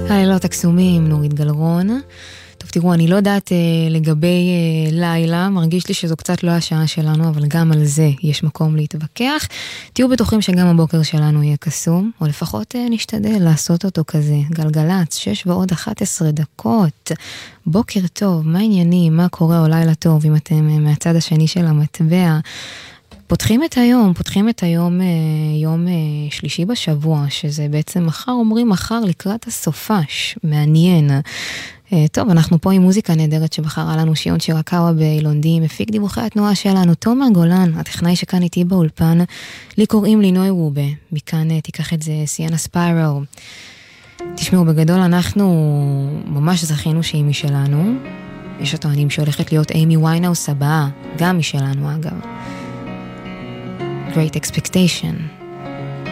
הלילות הקסומים, נורית גלרון. טוב, תראו, אני לא יודעת לגבי לילה, מרגיש לי שזו קצת לא השעה שלנו, אבל גם על זה יש מקום להתווכח. תהיו בטוחים שגם הבוקר שלנו יהיה קסום, או לפחות נשתדל לעשות אותו כזה. גלגלץ, 6:11. בוקר טוב, מה העניינים, מה קורה או לילה טוב, אם אתם מהצד השני של המטבע. פותחים את היום, יום שלישי בשבוע, שזה בעצם מחר, אומרים מחר לקראת הסופש, מעניין. טוב, אנחנו פה עם מוזיקה נהדרת שבחרה לנו שיון שירקאווה באילונדי, מפיק דיווחי התנועה שלנו, תומר גולן, הטכנאי שכאן איתי באולפן, לי קוראים לינוי רובה, מכאן תיקח את זה סיאנה ספיירו. תשמעו, בגדול אנחנו ממש זכינו שהיא משלנו, יש הטוענים שהולכת להיות אימי ויינהאוס הבאה, גם משלנו אגב. Great Expectation.